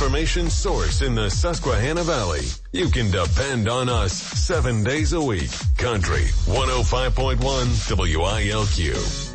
information source in the Susquehanna Valley. You can depend on us 7 days a week. Country 105.1 WILQ.